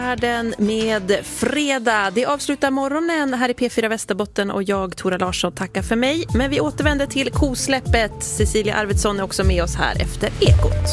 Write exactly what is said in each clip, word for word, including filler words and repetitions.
Världen med fredag. Det avslutar morgonen här i P fyra Västerbotten och jag, Tora Larsson, tackar för mig. Men vi återvänder till kosläppet. Cecilia Arvidsson är också med oss här efter Ekot.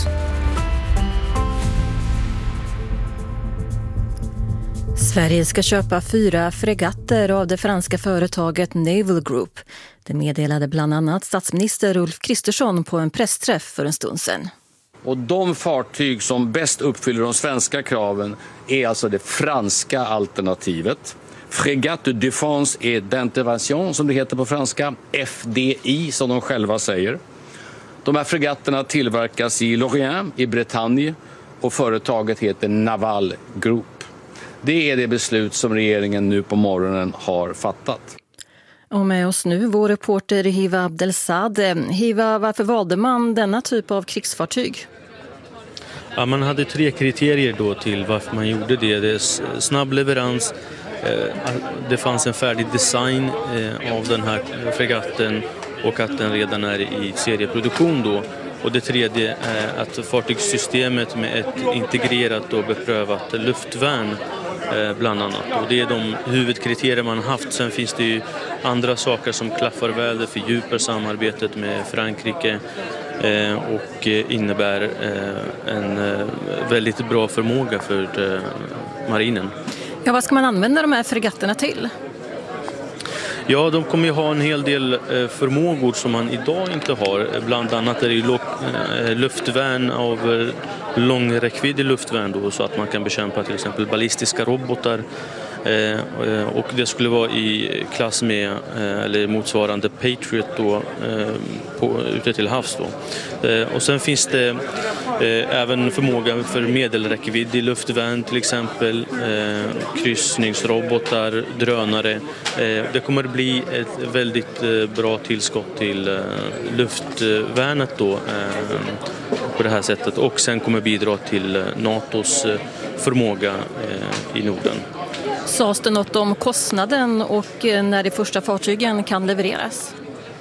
Sverige ska köpa fyra fregatter av det franska företaget Naval Group. Det meddelade bland annat statsminister Ulf Kristersson på en pressträff för en stund sedan. Och de fartyg som bäst uppfyller de svenska kraven är alltså det franska alternativet. Frégate de Défense et d'Intervention som det heter på franska, F D I som de själva säger. De här fregatterna tillverkas i Lorient i Bretagne och företaget heter Naval Group. Det är det beslut som regeringen nu på morgonen har fattat. Och med oss nu vår reporter Hiva Abdelsadeh. Hiva, varför valde man denna typ av krigsfartyg? Ja, man hade tre kriterier då till varför man gjorde det. Det är snabb leverans, det fanns en färdig design av den här fregatten och att den redan är i serieproduktion då. Och det tredje är att fartygssystemet med ett integrerat och beprövat luftvärn bland annat. Och det är de huvudkriterier man har haft. Sen finns det ju andra saker som klaffar väl, det fördjupar samarbetet med Frankrike och innebär en väldigt bra förmåga för marinen. Ja, vad ska man använda de här fregatterna till? Ja, de kommer ju ha en hel del förmågor som man idag inte har. Bland annat är det ju luftvärn av långräckviddig luftvärn då, så att man kan bekämpa till exempel ballistiska robotar. Och det skulle vara i klass med eller motsvarande Patriot då, på, ute till havs då. Och sen finns det även förmåga för medelräckviddig luftvärn till exempel, kryssningsrobotar, drönare. Det kommer att bli ett väldigt bra tillskott till luftvärnet då på det här sättet, och sen kommer bidra till NATOs förmåga i Norden. Sades det något om kostnaden och när de första fartygen kan levereras?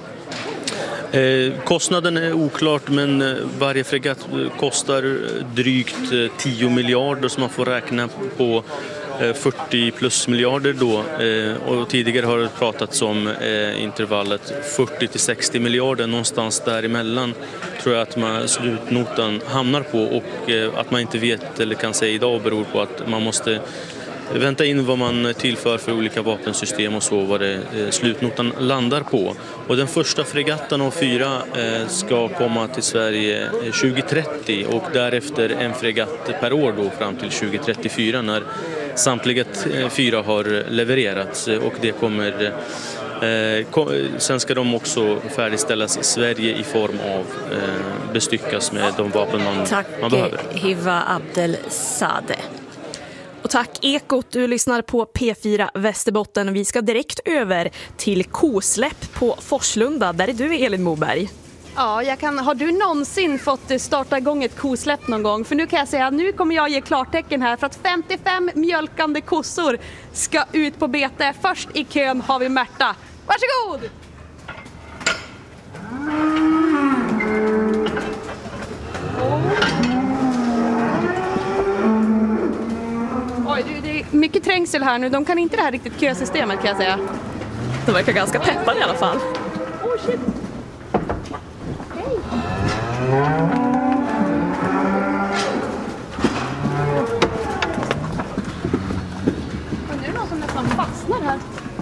Eh, kostnaden är oklart, men varje fregatt kostar drygt tio miljarder som man får räkna på fyrtio plus miljarder då. Eh, och tidigare har det pratats om eh, intervallet fyrtio till sextio miljarder, någonstans däremellan tror jag att man slutnotan hamnar på, och eh, att man inte vet eller kan säga idag beror på att man måste vänta in vad man tillför för olika vapensystem och så, vad det eh, slutnotan landar på. Och den första fregatten av fyra eh, ska komma till Sverige tjugo trettio och därefter en fregatt per år då fram till tjugo trettiofyra när samtliga t- fyra har levererats, och det kommer eh, kom, sen ska de också färdigställas i Sverige i form av eh, bestyckas med de vapen man, man behöver. Tack Hiva Abdelsadeh. Och tack Ekot, du lyssnar på P fyra Västerbotten. Vi ska direkt över till kosläpp på Forslunda. Där är du, Elin Moberg. Ja, jag kan, har du någonsin fått starta igång ett kosläpp någon gång? För nu kan jag säga att nu kommer jag ge klartecken här för att femtiofem mjölkande kossor ska ut på bete. Först i kön har vi Märta. Varsågod! Oj, det är mycket trängsel här nu. De kan inte det här riktigt kösystemet, kan jag säga. De verkar ganska peppade i alla fall. Oh shit! Men är det någon som nästan fastnar här?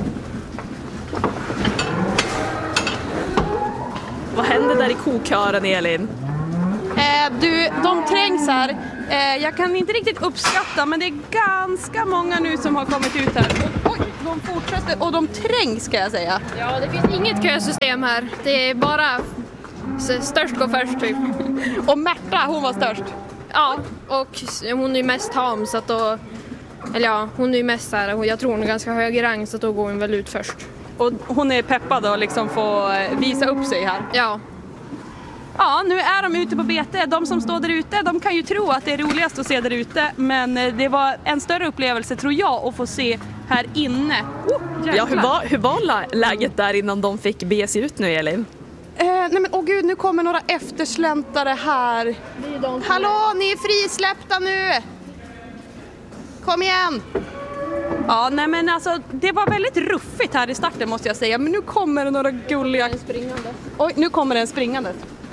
Vad händer där i kokören, Elin? Eh, du, de trängs här. Eh, jag kan inte riktigt uppskatta, men det är ganska många nu som har kommit ut här. Oj, de fortsätter och de trängs, ska jag säga. Ja, det finns inget kösystem här. Det är bara störst går först typ. Och Märta, hon var störst. Ja, och hon är ju mest ham, så att då, eller ja, hon är ju mest så här, jag tror hon är ganska hög i rang, så att då går hon väl ut först. Och hon är peppad och liksom får visa upp sig här. Ja. Ja, nu är de ute på bete. De som står där ute, de kan ju tro att det är roligast att se där ute. Men det var en större upplevelse, tror jag, att få se här inne. Oh, ja, hur var, hur var läget där innan de fick be sig ut nu, Elin? Eh, nej men åh gud, nu kommer några eftersläntare här. Hallå, ni är frisläppta nu! Kom igen! Ja, nej men alltså det var väldigt ruffigt här i starten måste jag säga. Men nu kommer det några gulliga... En springande. Oj, nu kommer den springande.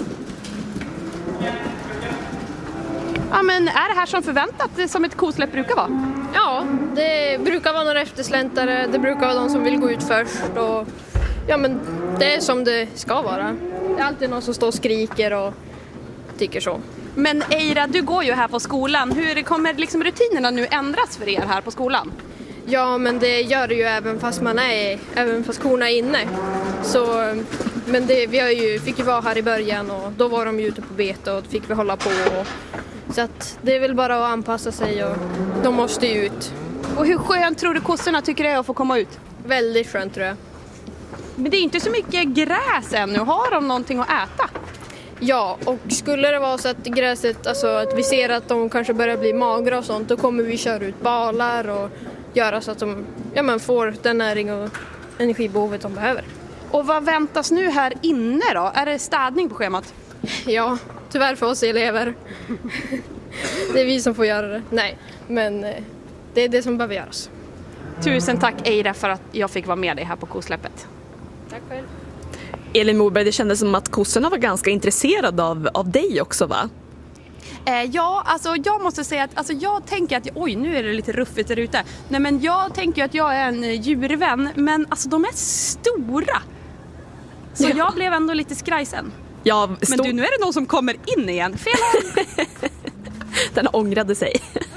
Ja, men är det här som förväntat som ett kosläpp brukar vara? Ja, det brukar vara några eftersläntare. Det brukar vara de som vill gå ut först. Och, ja, men det är som det ska vara. Det är alltid någon som står och skriker och tycker så. Men Eira, du går ju här på skolan. Hur kommer liksom rutinerna nu ändras för er här på skolan? Ja, men det gör det ju även fast man är, även fast korna är inne. Så, men det, vi har ju, fick ju vara här i början och då var de ju ute på bete och fick vi hålla på. Och, så att det är väl bara att anpassa sig och de måste ju ut. Och hur skönt tror du kossorna tycker det är att få komma ut? Väldigt skönt tror jag. Men det är inte så mycket gräs ännu. Har de någonting att äta? Ja, och skulle det vara så att gräset, alltså att vi ser att de kanske börjar bli magra och sånt, då kommer vi köra ut balar och göra så att de ja, men får den näring och energibehovet de behöver. Och vad väntas nu här inne då? Är det städning på schemat? Ja, tyvärr för oss elever. Det är vi som får göra det. Nej, men det är det som behöver göras. Tusen tack Eira för att jag fick vara med dig här på kosläppet. Tack själv. Elin Moberg, det kändes som att kossorna var ganska intresserade av, av dig också, va? Eh, ja, alltså jag måste säga att alltså, jag tänker att oj, nu är det lite ruffigt där ute. Nej, men jag tänker att jag är en djurvän, men alltså de är stora. Så ja. Jag blev ändå lite skrajsen. Ja, men du, nu är det någon som kommer in igen. Fel. Den ångrade sig.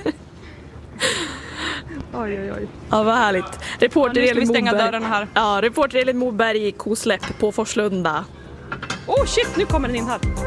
Oj, oj, oj. Ja, vad härligt. Reporter ja, Elin stänga Moberg. dörrarna här. Ja, reporter Elin Moberg i Kosläpp på Forslunda. Oh shit, nu kommer den in här.